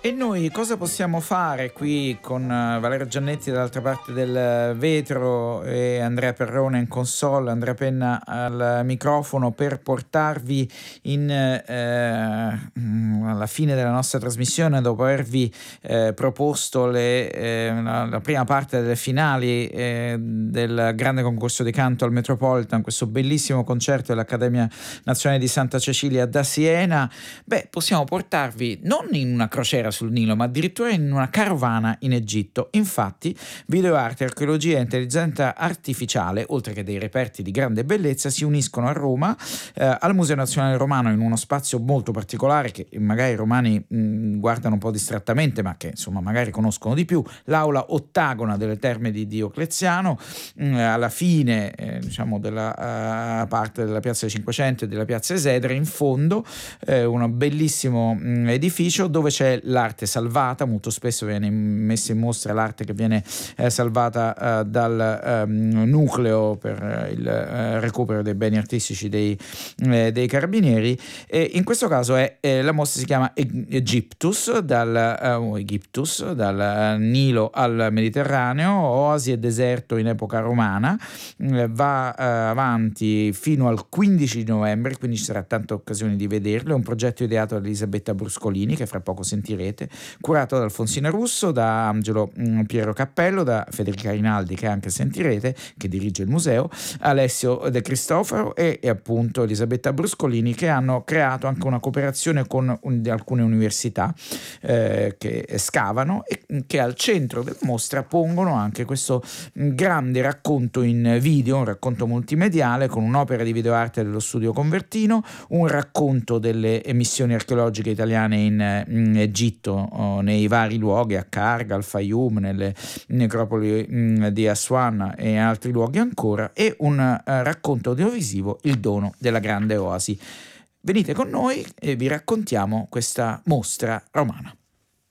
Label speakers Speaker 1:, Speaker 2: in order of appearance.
Speaker 1: E noi cosa possiamo fare qui con Valerio Giannetti dall'altra parte del vetro e Andrea Perrone in console, Andrea Penna al microfono per portarvi alla fine della nostra trasmissione, dopo avervi proposto la prima parte delle finali del grande concorso di canto al Metropolitan, questo bellissimo concerto dell'Accademia Nazionale di Santa Cecilia da Siena. Possiamo portarvi non in una crociera sul Nilo, ma addirittura in una carovana in Egitto. Infatti, videoarte, archeologia e intelligenza artificiale, oltre che dei reperti di grande bellezza, si uniscono a Roma, al Museo Nazionale Romano, in uno spazio molto particolare che magari i romani guardano un po' distrattamente, ma che insomma magari conoscono di più, l'aula ottagona delle Terme di Diocleziano, alla fine della parte della piazza dei Cinquecento e della piazza Esedre, in fondo un bellissimo edificio dove c'è l'arte salvata. Molto spesso viene messa in mostra l'arte che viene salvata dal nucleo per il recupero dei beni artistici dei carabinieri, e in questo caso la mostra si chiama Egyptus, dal Nilo al Mediterraneo, oasi e deserto in epoca romana. Va avanti fino al 15 di novembre, quindi ci sarà tante occasioni di vederlo. È un progetto ideato da Elisabetta Bruscolini, che fra poco sentirete, curato da Alfonsina Russo, da Angelo Piero Cappello, da Federica Rinaldi, che anche sentirete, che dirige il museo, Alessio De Cristofaro e appunto Elisabetta Bruscolini, che hanno creato anche una cooperazione con alcune università che scavano e che al centro della mostra pongono anche questo grande racconto in video, un racconto multimediale con un'opera di videoarte dello studio Convertino, un racconto delle missioni archeologiche italiane in Egitto, nei vari luoghi, a Karga, al Fayum, nelle necropoli di Aswan e altri luoghi ancora, e un racconto audiovisivo, Il dono della grande oasi. Venite con noi e vi raccontiamo questa mostra romana.